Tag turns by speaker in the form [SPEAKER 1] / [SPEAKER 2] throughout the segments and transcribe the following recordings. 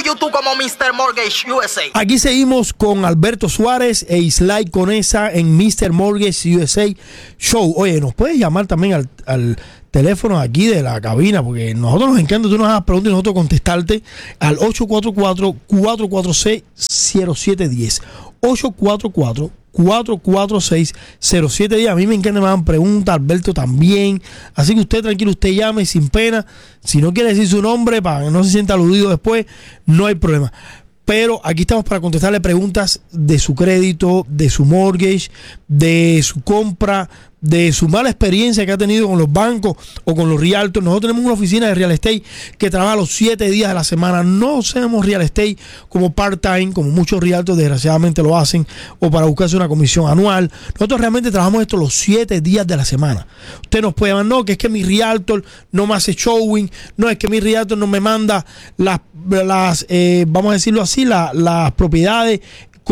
[SPEAKER 1] YouTube como Mr. Mortgage USA.
[SPEAKER 2] Aquí seguimos con Alberto Suárez e Islay Conesa en Mr. Mortgage USA Show. Oye, nos puedes llamar también al teléfono aquí de la cabina, porque nosotros nos encanta, tú nos hagas preguntas y nosotros contestarte al 844-446-0710. 844-446-0710. A mí me encanta, me dan preguntas, Alberto también. Así que usted tranquilo, usted llame sin pena. Si no quiere decir su nombre para que no se sienta aludido después, no hay problema. Pero aquí estamos para contestarle preguntas de su crédito, de su mortgage, de su compra, de su mala experiencia que ha tenido con los bancos o con los realtors. Nosotros tenemos una oficina de real estate que trabaja los 7 días de la semana. No hacemos real estate como part-time, como muchos realtors desgraciadamente lo hacen, o para buscarse una comisión anual. Nosotros realmente trabajamos esto los 7 días de la semana. Usted nos puede llamar, no, que es que mi realtor no me hace showing, no, es que mi realtor no me manda las vamos a decirlo así, las propiedades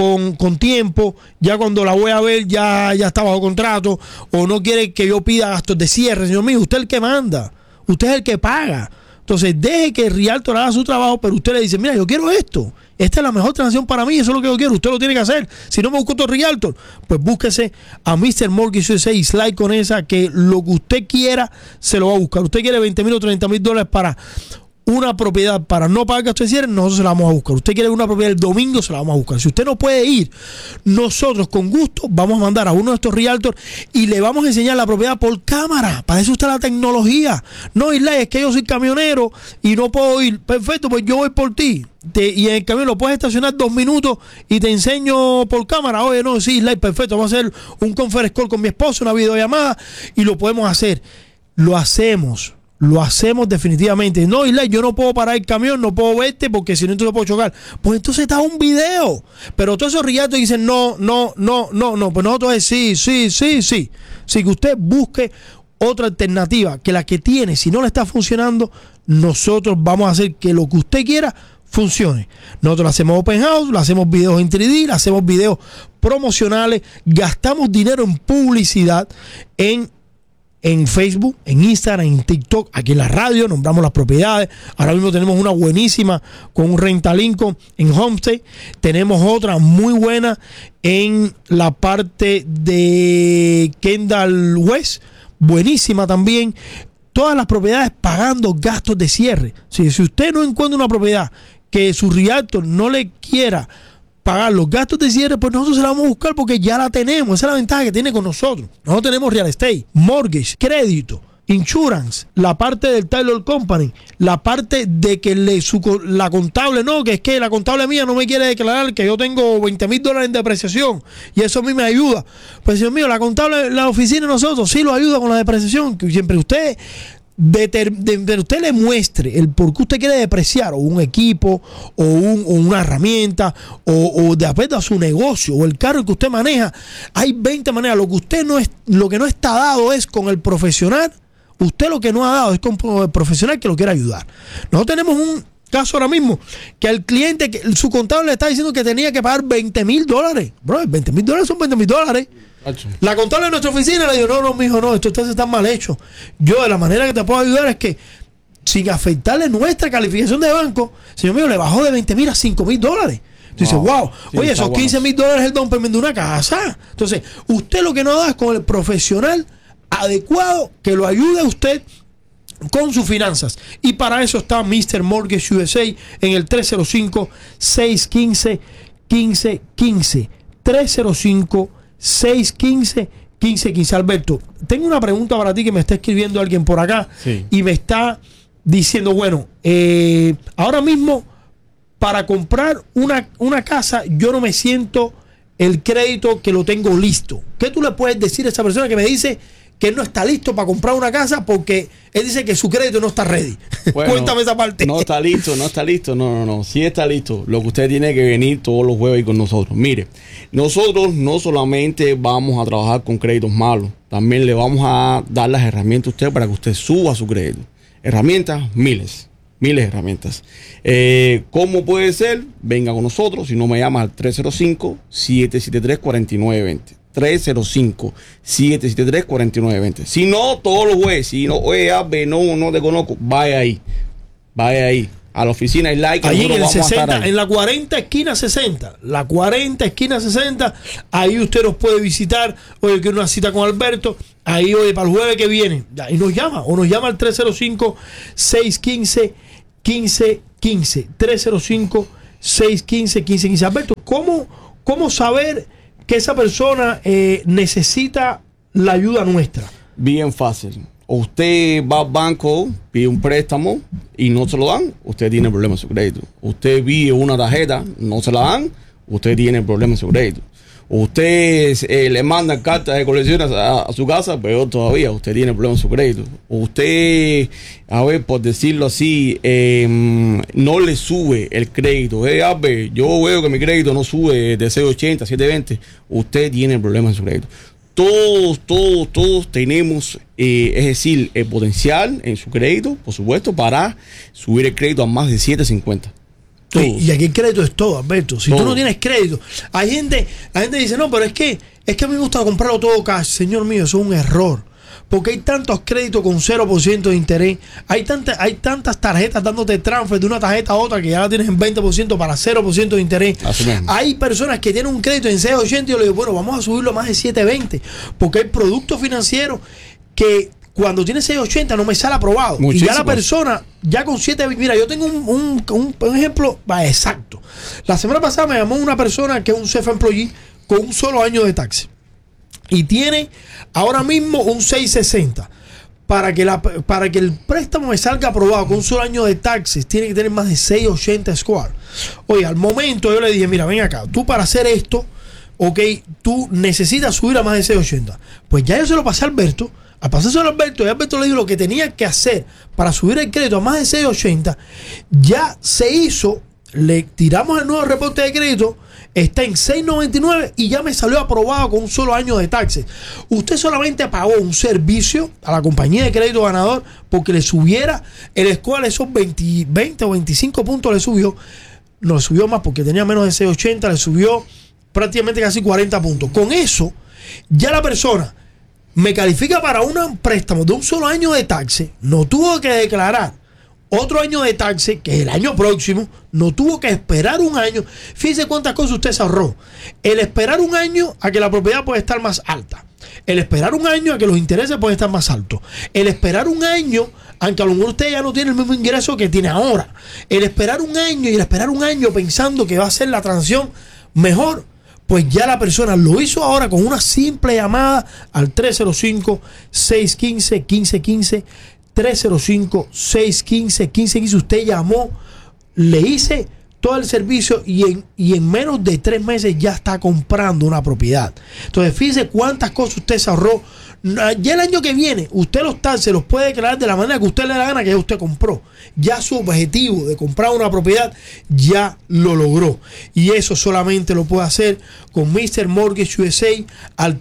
[SPEAKER 2] con tiempo, ya cuando la voy a ver ya está bajo contrato, o no quiere que yo pida gastos de cierre. Señor mío, usted es el que manda, usted es el que paga. Entonces deje que el realtor haga su trabajo, pero usted le dice, mira, yo quiero esto, esta es la mejor transacción para mí, eso es lo que yo quiero, usted lo tiene que hacer. Si no me busco otro realtor, pues búsquese a Mr. Mortgage USA y Slide con esa, que lo que usted quiera se lo va a buscar. Usted quiere $20,000 o $30,000 para una propiedad para no pagar gastos de cierre, nosotros se la vamos a buscar. Usted quiere una propiedad el domingo, se la vamos a buscar. Si usted no puede ir, nosotros con gusto vamos a mandar a uno de estos realtors y le vamos a enseñar la propiedad por cámara. Para eso está la tecnología. No, Isla, es que yo soy camionero y no puedo ir. Perfecto, pues yo voy por ti. Y en el camión lo puedes estacionar 2 minutos y te enseño por cámara. Oye, no, sí, Isla, perfecto, vamos a hacer un conference call con mi esposo, una videollamada, y lo podemos hacer. Lo hacemos definitivamente. No, Isla, yo no puedo parar el camión, no puedo verte porque si no, entonces puedo chocar. Pues entonces está un video. Pero todos esos realtors dicen no. Pues nosotros es sí. Sí, que usted busque otra alternativa, que la que tiene, si no le está funcionando, nosotros vamos a hacer que lo que usted quiera funcione. Nosotros le hacemos open house, le hacemos videos en 3D, le hacemos videos promocionales, gastamos dinero en publicidad, en Facebook, en Instagram, en TikTok, aquí en la radio, nombramos las propiedades. Ahora mismo tenemos una buenísima con un Rental Income en Homestead. Tenemos otra muy buena en la parte de Kendall West, buenísima también. Todas las propiedades pagando gastos de cierre. Si usted no encuentra una propiedad que su realtor no le quiera pagar los gastos de cierre, pues nosotros se la vamos a buscar porque ya la tenemos. Esa es la ventaja que tiene con nosotros. Nosotros tenemos real estate, mortgage, crédito, insurance, la parte del title company, la parte de que la contable, no, que es que la contable mía no me quiere declarar que yo tengo $20,000 en depreciación y eso a mí me ayuda. Pues Dios mío, la contable, la oficina de nosotros sí lo ayuda con la depreciación, que siempre usted usted le muestre el por qué usted quiere depreciar o un equipo o una herramienta o de acuerdo a su negocio o el carro que usted maneja. Hay 20 maneras. Lo que no está dado es con el profesional. Usted lo que no ha dado es con el profesional que lo quiere ayudar. Nosotros tenemos un caso ahora mismo que al cliente, que su contable le está diciendo que tenía que pagar $20,000. Bro, $20,000 son $20,000. La contable de nuestra oficina le dijo, no, mijo, no, esto está mal hecho. Yo de la manera que te puedo ayudar es que sin afectarle nuestra calificación de banco, señor mío, le bajó de $20,000 a $5,000. Tú dices, wow, sí, oye, esos $15,000 es el down payment de una casa. Entonces, usted lo que no da es con el profesional adecuado que lo ayude a usted con sus finanzas. Y para eso está Mr. Mortgage USA en el 305-615-1515. 305-615-1515. Alberto, tengo una pregunta para ti que me está escribiendo alguien por acá, sí, y me está diciendo, bueno, ahora mismo para comprar una casa yo no me siento el crédito que lo tengo listo. ¿Qué tú le puedes decir a esa persona que me dice que él no está listo para comprar una casa porque él dice que su crédito no está ready? Bueno, cuéntame esa parte.
[SPEAKER 3] No está listo. No. Sí está listo. Lo que usted tiene que venir todos los jueves con nosotros. Mire, nosotros no solamente vamos a trabajar con créditos malos, también le vamos a dar las herramientas a usted para que usted suba su crédito. Herramientas, miles de herramientas. ¿Cómo puede ser? Venga con nosotros. Si no, me llama al 305-773-4920. 305-773-4920. Si no, todos los jueves. Si no, oye, no te conozco, vaya ahí. a la oficina Islight, que
[SPEAKER 2] ahí en
[SPEAKER 3] nosotros
[SPEAKER 2] el
[SPEAKER 3] vamos a estar
[SPEAKER 2] 60,
[SPEAKER 3] ahí.
[SPEAKER 2] en la 40 esquina 60, la 40 esquina 60, ahí usted nos puede visitar, oye, quiero una cita con Alberto, ahí, oye, para el jueves que viene, y nos llama, o nos llama al 305-615-1515, 305-615-1515. Alberto, ¿cómo saber que esa persona necesita la ayuda nuestra?
[SPEAKER 3] Bien fácil. Usted va al banco, pide un préstamo y no se lo dan, usted tiene problemas en su crédito. Usted pide una tarjeta, no se la dan, usted tiene problemas en su crédito. Usted le manda cartas de colección a su casa, peor todavía, usted tiene problemas en su crédito. Usted, a ver, por decirlo así, no le sube el crédito. Albert, yo veo que mi crédito no sube de 680 a 720, usted tiene problemas en su crédito. Todos tenemos, es decir, el potencial en su crédito, por supuesto, para subir el crédito a más de 750.
[SPEAKER 2] Y aquí el crédito es todo, Alberto. Si
[SPEAKER 3] Todo.
[SPEAKER 2] tú no tienes crédito, la gente dice, no, pero es que a mí me gusta comprarlo todo cash. Señor mío, eso es un error. Porque hay tantos créditos con 0% de interés. Hay tantas tarjetas dándote transfer de una tarjeta a otra que ya la tienes en 20% para 0% de interés.
[SPEAKER 3] Así mismo.
[SPEAKER 2] Hay personas que tienen un crédito en 680 y yo le digo, bueno, vamos a subirlo a más de 720. Porque hay productos financieros que cuando tiene 680 no me sale aprobado.
[SPEAKER 3] Muchísimo.
[SPEAKER 2] Y ya la persona, ya con 7, mira, yo tengo un ejemplo exacto. La semana pasada me llamó una persona que es un self-employee con un solo año de taxi. Y tiene ahora mismo un 660. Para que el préstamo me salga aprobado con un solo año de taxes, tiene que tener más de 680 score. Oye, al momento yo le dije, mira, ven acá, tú para hacer esto, ok, tú necesitas subir a más de 680. Pues ya yo se lo pasé a Alberto. Al pasárselo a Alberto, y Alberto le dijo lo que tenía que hacer para subir el crédito a más de 680. Ya se hizo, le tiramos el nuevo reporte de crédito. Está en 699 y ya me salió aprobado con un solo año de taxes. Usted solamente pagó un servicio a la compañía de crédito ganador porque le subiera el score, esos 20 o 25 puntos le subió. No le subió más porque tenía menos de 680, le subió prácticamente casi 40 puntos. Con eso, ya la persona me califica para un préstamo de un solo año de taxes. No tuvo que declarar otro año de taxes, que es el año próximo. No tuvo que esperar un año. Fíjese cuántas cosas usted se ahorró. El esperar un año a que la propiedad puede estar más alta. El esperar un año a que los intereses pueden estar más altos. El esperar un año, aunque a lo mejor usted ya no tiene el mismo ingreso que tiene ahora. El esperar un año y el esperar un año pensando que va a ser la transacción mejor. Pues ya la persona lo hizo ahora con una simple llamada al 305-615-1515. 305-615-1515. Usted llamó, le hice todo el servicio y en menos de 3 meses ya está comprando una propiedad. Entonces, fíjese cuántas cosas usted se ahorró. Ya el año que viene, usted los taxes los puede declarar de la manera que usted le da gana, que ya usted compró. Ya su objetivo de comprar una propiedad ya lo logró. Y eso solamente lo puede hacer con Mr. Mortgage USA al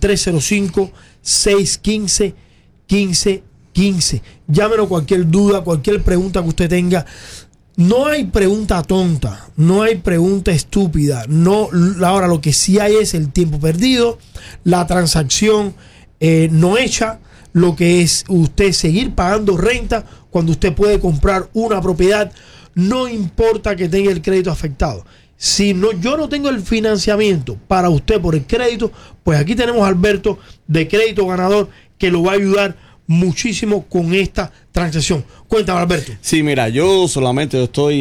[SPEAKER 2] 305-615-1515. Llámenos cualquier duda, cualquier pregunta que usted tenga. No hay pregunta tonta, no hay pregunta estúpida. No, ahora lo que sí hay es el tiempo perdido, la transacción no hecha, lo que es usted seguir pagando renta cuando usted puede comprar una propiedad. No importa que tenga el crédito afectado. Si no, yo no tengo el financiamiento para usted por el crédito, pues aquí tenemos a Alberto de Crédito Ganador que lo va a ayudar muchísimo con esta transacción. Cuéntame, Alberto.
[SPEAKER 3] Sí, mira, yo solamente estoy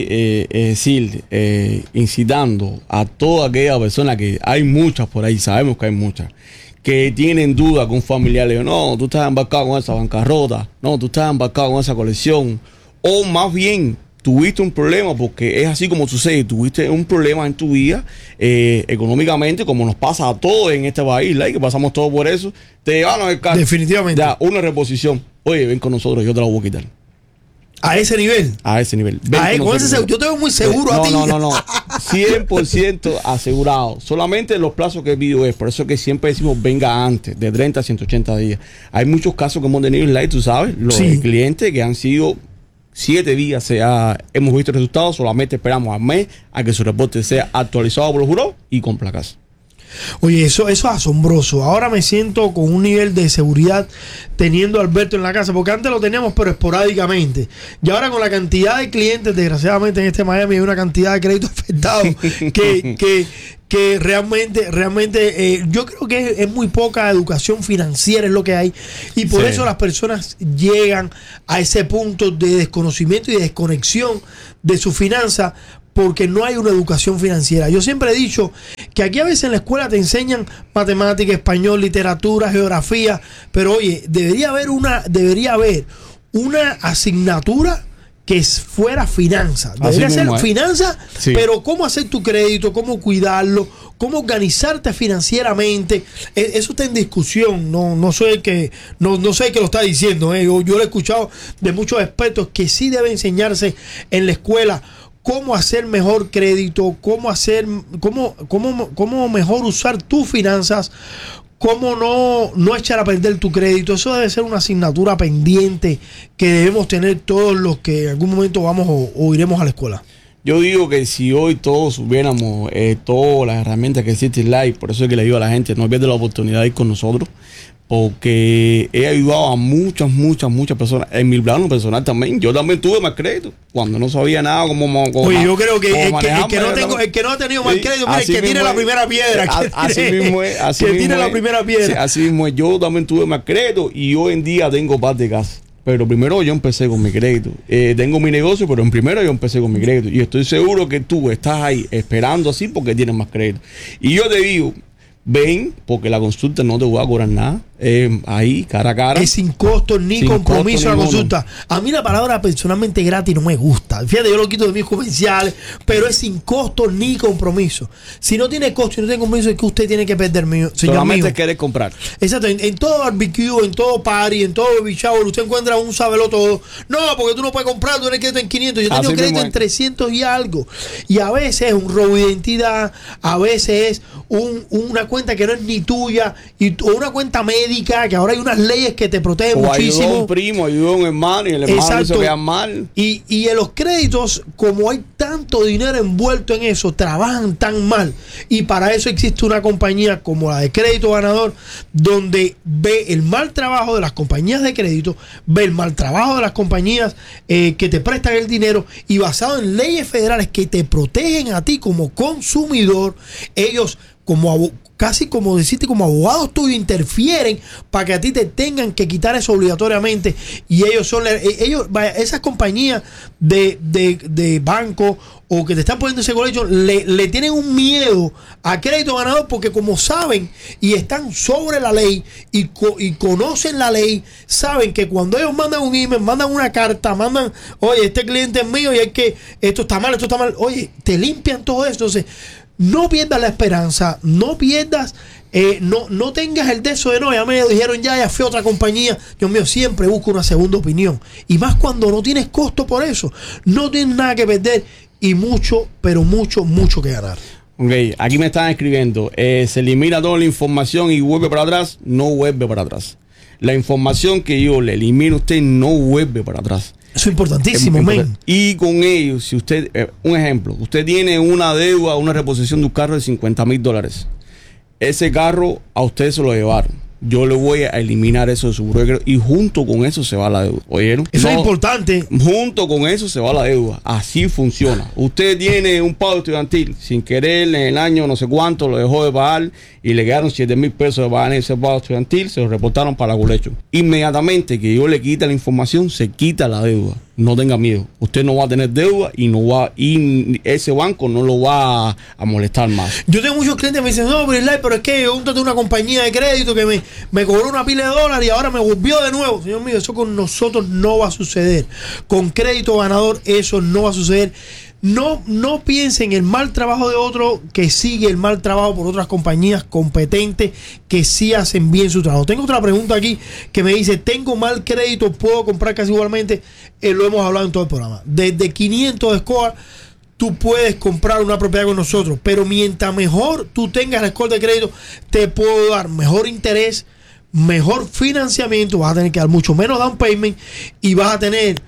[SPEAKER 3] incitando a toda aquella persona, que hay muchas por ahí, sabemos que hay muchas, que tienen duda con familiares. No, tú estás embarcado con esa bancarrota, no, tú estás embarcado con esa colección, o más bien tuviste un problema, porque es así como sucede, tuviste un problema en tu vida económicamente, como nos pasa a todos en este país, que pasamos todos por eso, te llevaron el carro.
[SPEAKER 2] Definitivamente.
[SPEAKER 3] Ya, una reposición. Oye, ven con nosotros, yo te la voy a quitar.
[SPEAKER 2] A ese nivel.
[SPEAKER 3] A ese nivel. Ven con
[SPEAKER 2] Con
[SPEAKER 3] nosotros.
[SPEAKER 2] yo te veo muy seguro a ti.
[SPEAKER 3] No. 100% asegurado. Solamente los plazos que pido es, por eso que siempre decimos venga antes, de 30 a 180 días. Hay muchos casos que hemos tenido en live, tú sabes, los clientes que han sido 7 días, hemos visto resultados, solamente esperamos al mes a que su reporte sea actualizado por los juros y con placas.
[SPEAKER 2] Oye, eso es asombroso. Ahora me siento con un nivel de seguridad teniendo a Alberto en la casa, porque antes lo teníamos pero esporádicamente. Y ahora con la cantidad de clientes, desgraciadamente en este Miami hay una cantidad de créditos afectados que realmente yo creo que es muy poca educación financiera es lo que hay, y por eso las personas llegan a ese punto de desconocimiento y de desconexión de su finanza, porque no hay una educación financiera. Yo siempre he dicho que aquí a veces en la escuela te enseñan matemática, español, literatura, geografía, pero oye, debería haber una asignatura que fuera finanza. Debería ser finanza,
[SPEAKER 3] sí.
[SPEAKER 2] Pero cómo hacer tu crédito, cómo cuidarlo, cómo organizarte financieramente. Eso está en discusión. No soy el que no sé el que lo está diciendo. Yo lo he escuchado de muchos expertos que sí debe enseñarse en la escuela cómo hacer mejor crédito, cómo mejor usar tus finanzas, cómo no echar a perder tu crédito. Eso debe ser una asignatura pendiente que debemos tener todos los que en algún momento vamos o iremos a la escuela.
[SPEAKER 3] Yo digo que si hoy todos supiéramos todas las herramientas que existen live, por eso es que le digo a la gente, no pierda la oportunidad de ir con nosotros, porque he ayudado a muchas personas. En mi plano personal también, yo también tuve más crédito cuando no sabía nada cómo
[SPEAKER 2] oye, yo creo que el que no ha tenido más crédito, mira, el que tire la primera piedra,
[SPEAKER 3] así mismo es,
[SPEAKER 2] la primera piedra.
[SPEAKER 3] Sí, así mismo es. Yo también tuve más crédito y hoy en día tengo paz de casa. Pero primero yo empecé con mi crédito. Tengo mi negocio, pero en primero yo empecé con mi crédito. Y estoy seguro que tú estás ahí esperando así porque tienes más crédito. Y yo te digo, ven, porque la consulta no te voy a cobrar nada. Ahí, cara a cara.
[SPEAKER 2] Es sin costo ni sin compromiso la consulta. A mí la palabra personalmente gratis no me gusta. Fíjate, yo lo quito de mis comerciales, pero es sin costo ni compromiso. Si no tiene costo y no tiene compromiso, es que usted tiene que perder, señor
[SPEAKER 3] solamente
[SPEAKER 2] mío.
[SPEAKER 3] quiere comprar.
[SPEAKER 2] Exacto, en todo barbecue, en todo party, en todo baby shower, usted encuentra un sábelo todo. No, porque tú no puedes comprar, tú tienes crédito en 500. Yo tengo crédito en 300 y algo. Y a veces es un robo de identidad, a veces es una cuenta que no es ni tuya, o una cuenta médica, que ahora hay unas leyes que te protegen muchísimo.
[SPEAKER 3] Ayudó a un primo, ayudó a un hermano y el hermano se vea mal.
[SPEAKER 2] Y en los créditos, como hay tanto dinero envuelto en eso, trabajan tan mal. Y para eso existe una compañía como la de Crédito Ganador, donde ve el mal trabajo de las compañías de crédito, ve el mal trabajo de las compañías que te prestan el dinero, y basado en leyes federales que te protegen a ti como consumidor, ellos casi como decirte, como abogados tuyos, interfieren para que a ti te tengan que quitar eso obligatoriamente. Y ellos son esas compañías de banco o que te están poniendo ese colegio, le tienen un miedo a Crédito Ganador, porque como saben y están sobre la ley y conocen la ley, saben que cuando ellos mandan un email, mandan una carta, oye, este cliente es mío y es que esto está mal, oye, te limpian todo eso. Entonces, no pierdas la esperanza, no pierdas, no tengas el de eso de no, ya me dijeron, ya fui a otra compañía. Dios mío, siempre busco una segunda opinión. Y más cuando no tienes costo por eso, no tienes nada que perder y mucho, pero mucho que ganar.
[SPEAKER 3] Ok, aquí me están escribiendo, se elimina toda la información y vuelve para atrás. No vuelve para atrás. La información que yo le elimino a usted no vuelve para atrás.
[SPEAKER 2] Eso es importantísimo, men.
[SPEAKER 3] Y con ellos, si usted, un ejemplo, usted tiene una deuda, una reposición de un carro de $50,000. Ese carro a usted se lo llevaron. Yo le voy a eliminar eso de su broker y junto con eso se va la deuda. ¿Oyeron?
[SPEAKER 2] Eso es importante.
[SPEAKER 3] Junto con eso se va la deuda. Así funciona. Usted tiene un pago estudiantil, sin querer, en el año no sé cuánto lo dejó de pagar y le quedaron $7,000 de pagar en ese pago estudiantil, se lo reportaron para la colección. Inmediatamente que yo le quite la información, se quita la deuda. No tenga miedo. Usted no va a tener deuda y ese banco no lo va a molestar más.
[SPEAKER 2] Yo tengo muchos clientes que me dicen, no, pero es que yo tengo una compañía de crédito que me cobró una pila de dólares y ahora me volvió de nuevo. Señor mío, eso con nosotros no va a suceder. Con Crédito Ganador eso no va a suceder. No piensen en el mal trabajo de otro, que sigue el mal trabajo por otras compañías competentes que sí hacen bien su trabajo. Tengo otra pregunta aquí que me dice, tengo mal crédito, ¿puedo comprar casi igualmente? Lo hemos hablado en todo el programa. Desde 500 de score tú puedes comprar una propiedad con nosotros, pero mientras mejor tú tengas el score de crédito, te puedo dar mejor interés, mejor financiamiento, vas a tener que dar mucho menos down payment y vas a tener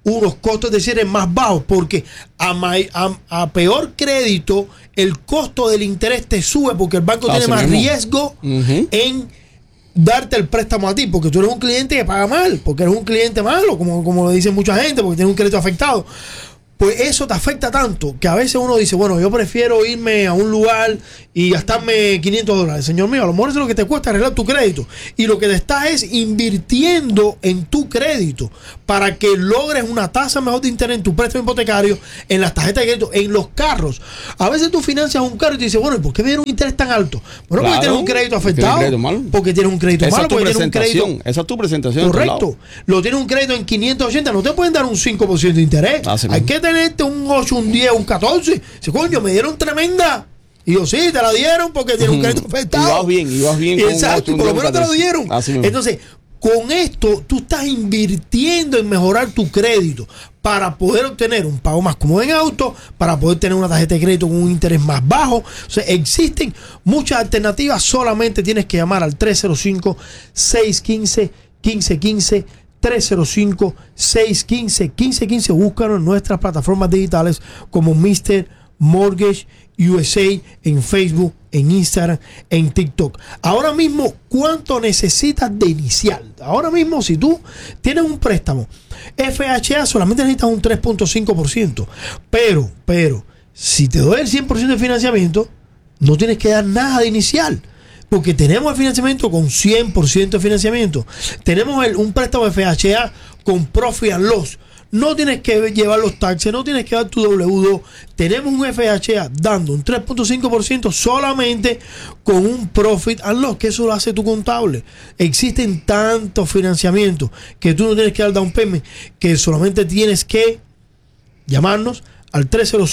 [SPEAKER 2] unos costos de cierre más bajos, porque a peor crédito el costo del interés te sube porque el banco tiene más riesgo en darte el préstamo a ti, porque tú eres un cliente que paga mal, porque eres un cliente malo, como lo dicen mucha gente, porque tienes un crédito afectado. Pues eso te afecta tanto que a veces uno dice, bueno, yo prefiero irme a un lugar y gastarme $500. Señor mío, a lo mejor eso es lo que te cuesta arreglar tu crédito. Y lo que te estás es invirtiendo en tu crédito para que logres una tasa mejor de interés en tu préstamo hipotecario, en las tarjetas de crédito, en los carros. A veces tú financias un carro y te dices, bueno, ¿y por qué me dieron un interés tan alto? Bueno,
[SPEAKER 3] claro,
[SPEAKER 2] porque tienes un crédito afectado. Porque tienes un crédito malo. Porque tienes un crédito.
[SPEAKER 3] Esa es tu presentación.
[SPEAKER 2] Correcto. Lo tienes un crédito en 580. No te pueden dar un 5% de interés. Hay que tenerte un 8, un 10, un 14. Si coño, me dieron tremenda. Y yo, sí, te la dieron porque tienes un crédito afectado.
[SPEAKER 3] Y vas bien.
[SPEAKER 2] Exacto, y por lo menos te lo dieron. Entonces, con esto, tú estás invirtiendo en mejorar tu crédito para poder obtener un pago más cómodo en auto, para poder tener una tarjeta de crédito con un interés más bajo. O sea, existen muchas alternativas. Solamente tienes que llamar al 305-615-1515. 305-615-1515. Búscanos en nuestras plataformas digitales como Mr. Mortgage USA, en Facebook, en Instagram, en TikTok. Ahora mismo, ¿cuánto necesitas de inicial? Ahora mismo, si tú tienes un préstamo FHA, solamente necesitas un 3.5%. Pero, si te doy el 100% de financiamiento, no tienes que dar nada de inicial. Porque tenemos el financiamiento con 100% de financiamiento. Tenemos un préstamo FHA con Profit and Loss. No tienes que llevar los taxes, no tienes que dar tu W2. Tenemos un FHA dando un 3.5% solamente con un Profit and Loss, que eso lo hace tu contable. Existen tantos financiamientos que tú no tienes que dar down payment, que solamente tienes que llamarnos al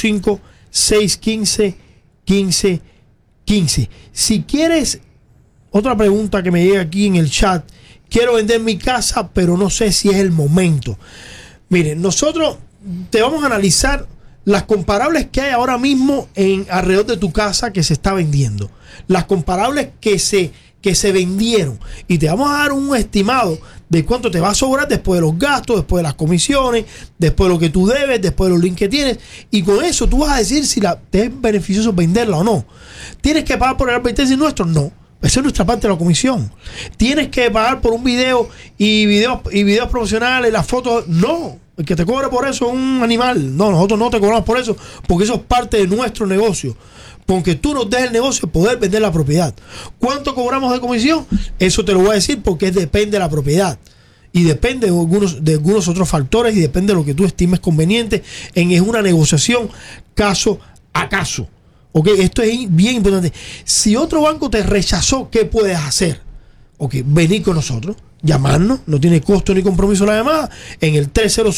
[SPEAKER 2] 305-615-1515. Si quieres, otra pregunta que me llega aquí en el chat: quiero vender mi casa, pero no sé si es el momento. Miren, nosotros te vamos a analizar las comparables que hay ahora mismo alrededor de tu casa que se está vendiendo, las comparables que se vendieron, y te vamos a dar un estimado de cuánto te va a sobrar después de los gastos, después de las comisiones, después de lo que tú debes, después de los links que tienes, y con eso tú vas a decir si te es beneficioso venderla o no. ¿Tienes que pagar por el advertencia nuestro? No. Esa es nuestra parte de la comisión. ¿Tienes que pagar por un video y videos promocionales, las fotos? No. El que te cobre por eso es un animal. No, nosotros no te cobramos por eso, porque eso es parte de nuestro negocio. Porque tú nos des el negocio de poder vender la propiedad. ¿Cuánto cobramos de comisión? Eso te lo voy a decir porque depende de la propiedad. Y depende de algunos otros factores, y depende de lo que tú estimes conveniente. Es una negociación caso a caso. Ok, esto es bien importante. Si otro banco te rechazó, ¿qué puedes hacer? Ok, venir con nosotros, llamarnos, no tiene costo ni compromiso la llamada, en el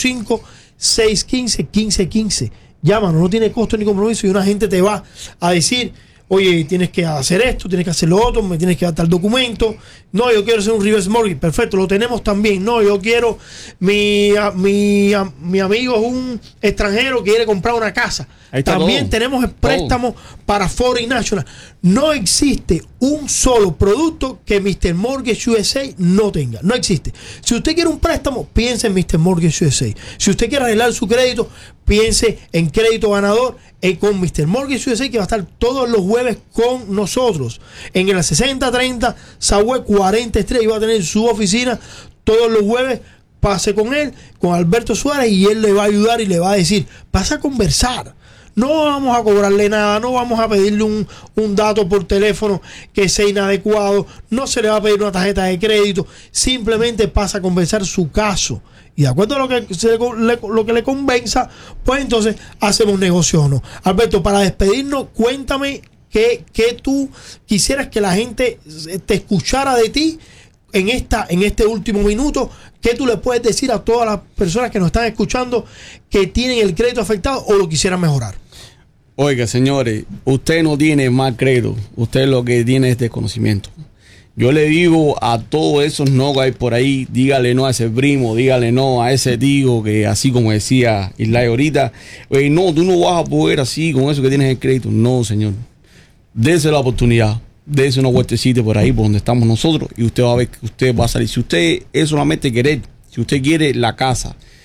[SPEAKER 2] 305-615-1515. Llámanos, no tiene costo ni compromiso, y una gente te va a decir, oye, tienes que hacer esto, tienes que hacer lo otro, me tienes que dar tal documento. No, yo quiero hacer un reverse mortgage. Perfecto, lo tenemos también. No, yo quiero, mi amigo es un extranjero que quiere comprar una casa. También tenemos el préstamo para Foreign National. No existe un solo producto que Mr. Mortgage USA no tenga. No existe. Si usted quiere un préstamo, piense en Mr. Mortgage USA. Si usted quiere arreglar su crédito, piense en Crédito Ganador con Mr. Mortgage USA, que va a estar todos los jueves con nosotros en el 6030 Southwest 40 Street. Y va a tener su oficina todos los jueves. Pase con él, con Alberto Suárez, y él le va a ayudar y le va a decir, pasa a conversar. No vamos a cobrarle nada, no vamos a pedirle un dato por teléfono que sea inadecuado, no se le va a pedir una tarjeta de crédito, simplemente pasa a conversar su caso. Y de acuerdo a lo que le convenza, pues entonces hacemos negocio o no. Alberto, para despedirnos, cuéntame qué tú quisieras que la gente te escuchara de ti en este último minuto. ¿Qué tú le puedes decir a todas las personas que nos están escuchando que tienen el crédito afectado o lo quisieran mejorar?
[SPEAKER 3] Oiga, señores, usted no tiene mal crédito, usted lo que tiene es desconocimiento. Yo le digo a todos esos no que hay por ahí, dígale no a ese primo, dígale no a ese tío que, así como decía Islay ahorita, no, tú no vas a poder así con eso que tienes el crédito. No, señor, dése la oportunidad, dése una vueltecita por ahí, por donde estamos nosotros, y usted va a ver que usted va a salir. Si usted es solamente querer, si usted quiere la casa,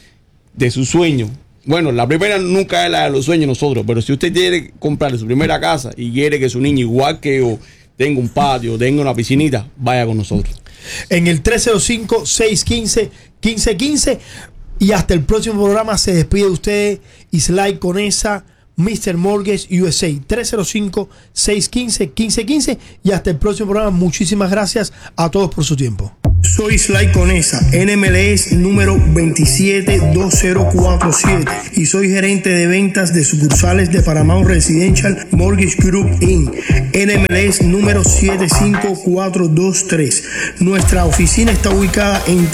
[SPEAKER 3] de su sueño. Bueno, la primera nunca es la de los sueños nosotros, pero si usted quiere comprar su primera casa y quiere que su niño, igual que yo, tenga un patio, tenga una piscinita, vaya con nosotros.
[SPEAKER 2] En el 305-615-1515. Y hasta el próximo programa se despide de ustedes Islay Conesa, Mr. Mortgage USA. 305-615-1515. Y hasta el próximo programa. Muchísimas gracias a todos por su tiempo. Soy Islay Conesa, NMLS número 272047 y soy gerente de ventas de sucursales de Paramount Residential Mortgage Group Inc. NMLS número 75423. Nuestra oficina está ubicada en